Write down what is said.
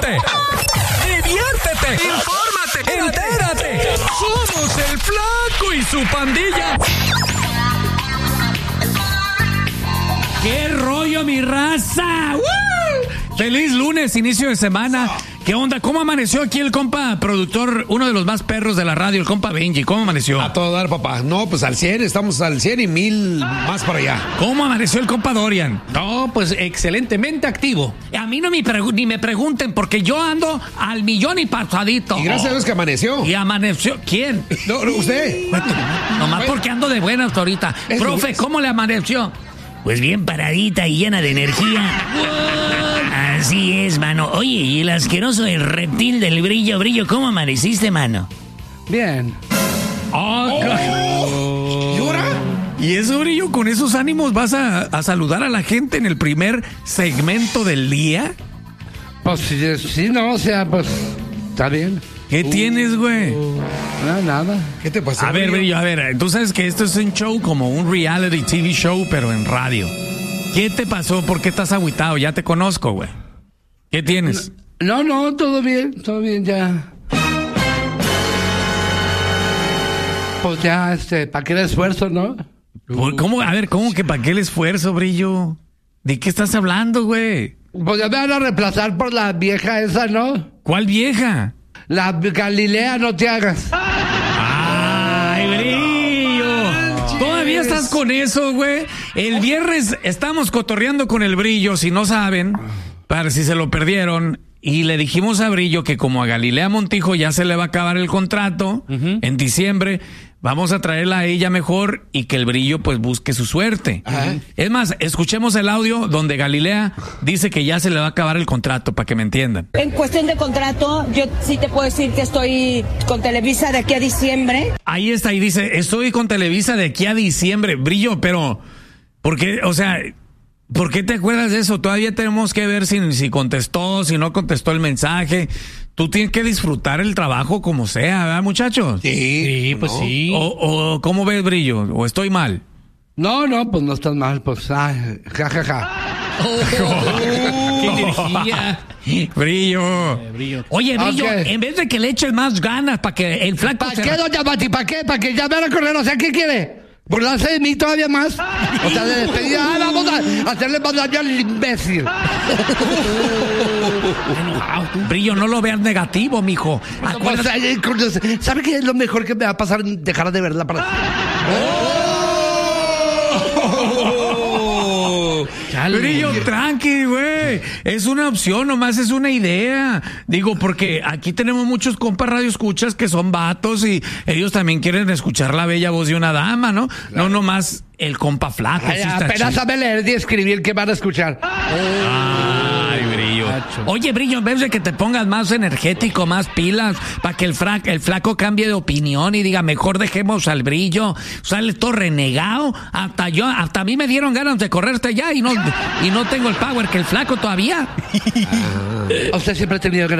diviértete, infórmate, entérate. Somos el Flaco y su pandilla. ¡Qué rollo, mi raza! ¡Woo! ¡Feliz lunes, inicio de semana! ¿Qué onda? ¿Cómo amaneció aquí el compa productor, uno de los más perros de la radio, el compa Benji? ¿Cómo amaneció? A todo dar, papá. No, pues al 100, estamos al 100 y 1000 más para allá. ¿Cómo amaneció el compa Dorian? No, pues excelentemente activo. A mí no ni me pregunten, porque yo ando al millón y pasadito. Y gracias a Dios que amaneció. ¿Y amaneció? ¿Quién? No, usted. Nomás porque ando de buenas ahorita. Profe, ¿cómo le amaneció? Pues bien paradita y llena de energía. Así es, mano. Oye, y el asqueroso el reptil del brillo, ¿cómo amaneciste, mano? Bien. ¿Y ahora? ¿Y eso, Brillo? ¿Con esos ánimos vas a saludar a la gente en el primer segmento del día? Pues sí, no, o sea, pues está bien. ¿Qué tienes, güey? No, nada. ¿Qué te pasó? A ver, Brillo, a ver. Tú sabes que esto es un show como un reality TV show, pero en radio. ¿Qué te pasó? ¿Por qué estás agüitado? Ya te conozco, güey. ¿Qué tienes? No, todo bien ya. Pues ya, ¿para qué el esfuerzo, no? ¿Cómo? A ver, ¿cómo que para qué el esfuerzo, Brillo? ¿De qué estás hablando, güey? Pues ya me van a reemplazar por la vieja esa, ¿no? ¿Cuál vieja? La Galilea, no te hagas. ¡Ay, Brillo! ¿Todavía estás con eso, güey? El viernes estamos cotorreando con el Brillo, si no saben, para si se lo perdieron, y le dijimos a Brillo que como a Galilea Montijo ya se le va a acabar el contrato en diciembre, vamos a traerla a ella mejor y que el Brillo pues busque su suerte. Es más, escuchemos el audio donde Galilea dice que ya se le va a acabar el contrato, para que me entiendan. En cuestión de contrato, yo sí te puedo decir que estoy con Televisa de aquí a diciembre. Ahí está, y dice, estoy con Televisa de aquí a diciembre. Brillo, pero ¿por qué? O sea, ¿por qué te acuerdas de eso? Todavía tenemos que ver si contestó, si no contestó el mensaje. Tú tienes que disfrutar el trabajo como sea, ¿verdad, muchachos? Sí, pues sí. O ¿cómo ves, Brillo? ¿O estoy mal? No, pues no estás mal, pues, ay, ja. ¡Qué energía! Brillo. Oye, Brillo, Okay. En vez de que le eches más ganas para que el flaco ¿Para qué, doña Mati? ¿Para qué? ¿Para que ya me van a correr? O sea, ¿qué quiere? ¿Burlarse de mí todavía más? O sea, de despedida. Vamos a hacerle más daño al imbécil. Brillo, no lo veas negativo, mijo. Pues, ¿sabe qué es lo mejor que me va a pasar? Dejar de verla para... Brillo, tranqui, güey. Es una opción, nomás es una idea. Digo, porque aquí tenemos muchos compas radioescuchas que son vatos y ellos también quieren escuchar la bella voz de una dama, ¿no? Claro. No nomás el compa flaco. Ay, apenas sabe leer y escribir, ¿qué van a escuchar? Ay, Brillo. Oye, Brillo, en vez de que te pongas más energético, más pilas, para que el flaco cambie de opinión y diga, mejor dejemos al Brillo, sale todo renegado, hasta a mí me dieron ganas de correrte ya y no tengo el power que el flaco todavía. Usted siempre ha tenido ganas